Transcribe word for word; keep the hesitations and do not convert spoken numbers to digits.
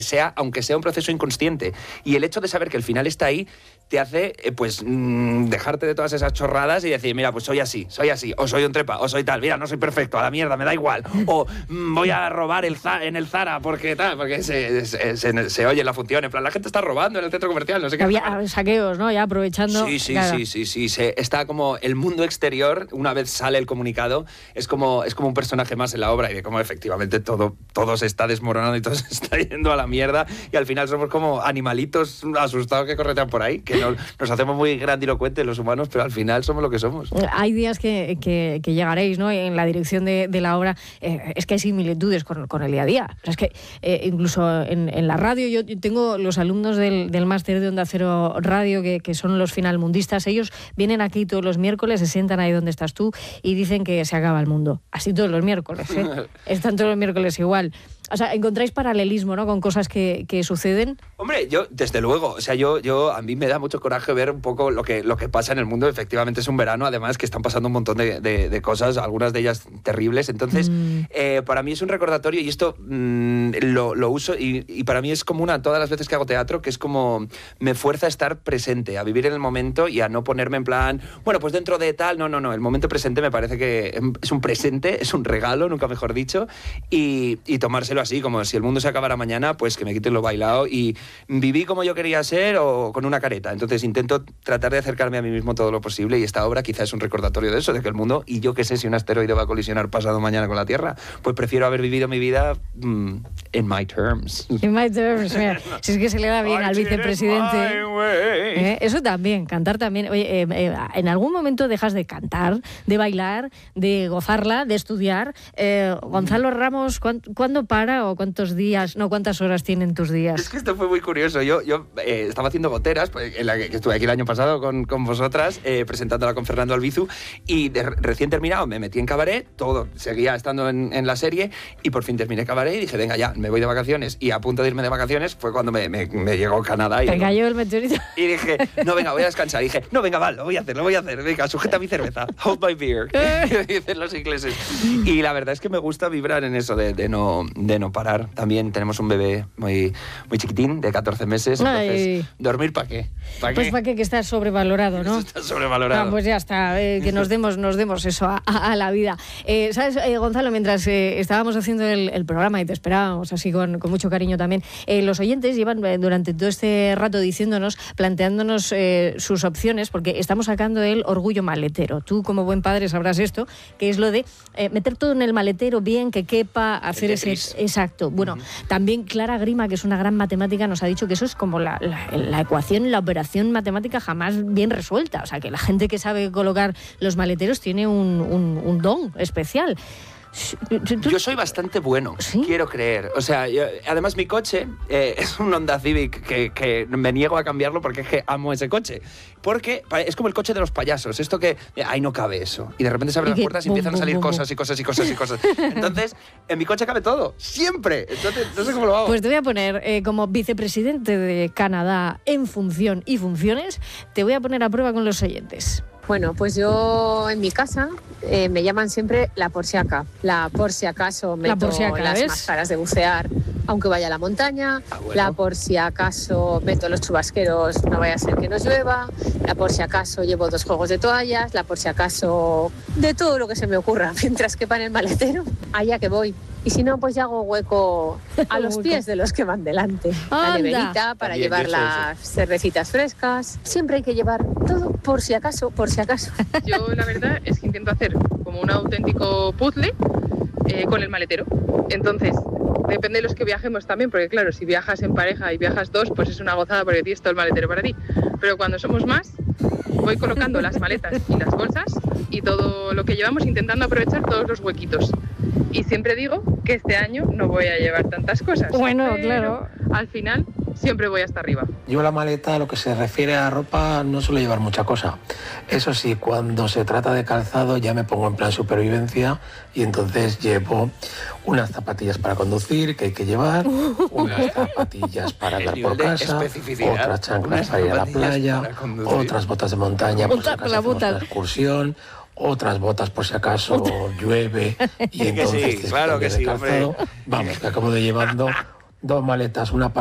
sea, aunque sea un proceso inconsciente. Y el hecho de saber que el final está ahí te hace, eh, pues, mmm, dejarte de todas esas chorradas y decir, mira, pues soy así, soy así, o soy un trepa, o soy tal, mira, no soy perfecto, a la mierda, me da igual, o mmm, voy a robar el Zara, en el Zara, porque tal, porque se, se, se, se oye la función, en plan, la gente está robando en el centro comercial, no sé qué. Había saqueos, ¿no? Ya aprovechando. Sí, sí, claro. sí, sí, sí, se, está como el mundo exterior, una vez sale el comunicado, es como, es como un personaje más en la obra y de cómo efectivamente todo, todo se está desmoronando y todo se está yendo a la mierda y al final somos como animalitos asustados que corretean por ahí, que no, nos hacemos muy grandilocuentes los humanos, pero al final somos lo que somos. Hay días que, que, que llegaréis, ¿no? En la dirección de, de la obra, eh, es que hay similitudes con, con el día a día. O sea, es que eh, incluso en, en la radio, yo, yo tengo los alumnos del, del máster de Onda Cero Radio, que, que son los finalmundistas, ellos vienen aquí todos los miércoles, se sientan ahí donde estás tú y dicen que se acaba el mundo. Así todos los miércoles, ¿eh? Están todos los miércoles igual. O sea, ¿encontráis paralelismo, ¿no? Con cosas que, que suceden? Hombre, yo, desde luego, o sea, yo, yo, a mí me da mucho coraje ver un poco lo que, lo que pasa en el mundo. Efectivamente es un verano, además, que están pasando un montón de, de, de cosas, algunas de ellas terribles. Entonces, mm. eh, para mí es un recordatorio y esto mmm, lo, lo uso y, y para mí es como una, todas las veces que hago teatro, que es como me fuerza a estar presente, a vivir en el momento y a no ponerme en plan, bueno, pues dentro de tal, no, no, no, el momento presente me parece que es un presente, es un regalo, nunca mejor dicho, y, y tomárselo así, como si el mundo se acabara mañana, pues que me quiten lo bailado y viví como yo quería ser o con una careta. Entonces intento tratar de acercarme a mí mismo todo lo posible y esta obra quizás es un recordatorio de eso, de que el mundo, y yo qué sé si un asteroide va a colisionar pasado mañana con la Tierra, pues prefiero haber vivido mi vida mm, in my terms. In my terms, mira, si es que se le da bien al vicepresidente. ¿Eh? Eso también, cantar también. Oye, eh, eh, ¿en algún momento dejas de cantar, de bailar, de gozarla, de estudiar? Eh, Gonzalo Ramos, ¿cuándo, ¿cuándo para o cuántos días, no, cuántas horas tienen tus días? Es que esto fue muy curioso. Yo, yo eh, estaba haciendo goteras, pues, en la que, que estuve aquí el año pasado con, con vosotras, eh, presentándola con Fernando Albizu, y de, recién terminado me metí en cabaret, todo, seguía estando en, en la serie, y por fin terminé cabaret y dije, venga ya, me voy de vacaciones, y a punto de irme de vacaciones fue cuando me, me, me llegó Canadá. Y te cayó el meteorito. Y dije, no, venga, voy a descansar. Y dije, no, venga, vale, lo voy a hacer, lo voy a hacer, venga, sujeta mi cerveza, hold my beer, dicen los ingleses. Y la verdad es que me gusta vibrar en eso de, de, no, de no parar. También tenemos un bebé muy, muy chiquitín, de catorce meses, entonces, Ay. ¿dormir para qué? ¿Pa Pues qué? para qué, que está sobrevalorado, ¿no? Está sobrevalorado. Ah, pues ya está, eh, que nos demos, nos demos eso a, a, a la vida. Eh, ¿Sabes, eh, Gonzalo? Mientras eh, estábamos haciendo el, el programa y te esperábamos así con, con mucho cariño también, eh, los oyentes llevan eh, durante todo este rato diciéndonos, planteándonos eh, sus opciones, porque estamos sacando el orgullo maletero. Tú, como buen padre, sabrás esto, que es lo de eh, meter todo en el maletero bien, que quepa, hacer ese... Exacto. Bueno, uh-huh. También Clara Grima, que es una gran matemática, nos ha dicho que eso es como la, la, la ecuación, la operación matemática jamás bien resuelta. O sea, que la gente que sabe colocar los maleteros tiene un, un, un don especial. Yo soy bastante bueno, ¿sí? Quiero creer. O sea, yo, además mi coche eh, es un Honda Civic que, que me niego a cambiarlo porque es que amo ese coche. Porque es como el coche de los payasos. Esto que, ahí no cabe eso. Y de repente se abren las puertas y empiezan a salir cosas y cosas y cosas y cosas. Entonces, en mi coche cabe todo. Siempre. Entonces, no sé cómo lo hago. Pues te voy a poner eh, como vicepresidente de Canadá en función y funciones, te voy a poner a prueba con los oyentes. Bueno, pues yo en mi casa eh, me llaman siempre la por si acá. La por si acaso meto la por si acá, las ¿ves? máscaras de bucear aunque vaya a la montaña. Ah, bueno. La por si acaso meto los chubasqueros, no vaya a ser que nos llueva. La por si acaso llevo dos juegos de toallas. La por si acaso de todo lo que se me ocurra mientras quepa en el maletero. Allá que voy. Y si no, pues ya hago hueco a los pies de los que van delante. La neverita para También, llevar yo sé las cervecitas frescas. Siempre hay que llevar todo por si acaso, por si acaso. Yo la verdad es que intento hacer como un auténtico puzzle eh, con el maletero. Entonces, depende de los que viajemos también, porque claro, si viajas en pareja y viajas dos, pues es una gozada porque tienes todo el maletero para ti. Pero cuando somos más, voy colocando las maletas y las bolsas y todo lo que llevamos, intentando aprovechar todos los huequitos. Y siempre digo que este año no voy a llevar tantas cosas. Bueno, pero claro. Al final siempre voy hasta arriba. Yo la maleta, lo que se refiere a ropa, no suelo llevar mucha cosa. Eso sí, cuando se trata de calzado ya me pongo en plan supervivencia y entonces llevo unas zapatillas para conducir que hay que llevar, unas zapatillas para andar por casa, otras chanclas para ir a la playa, otras botas de montaña por si acaso hacemos una excursión, otras botas por si acaso llueve y entonces que sí, claro que sí, calzado. hombre. Vamos, que acabo de llevando dos maletas, una para